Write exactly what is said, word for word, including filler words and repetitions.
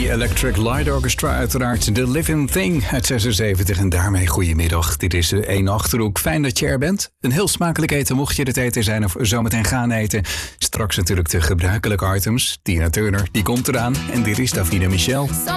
The Electric Light Orchestra, uiteraard The Living Thing uit zesenzeventig. En daarmee goedemiddag. Dit is de één Achterhoek. Fijn dat je er bent. Een heel smakelijk eten mocht je het eten zijn of zometeen gaan eten. Straks natuurlijk de gebruikelijke items. Tina Turner, die komt eraan. En dit is Davina Michel.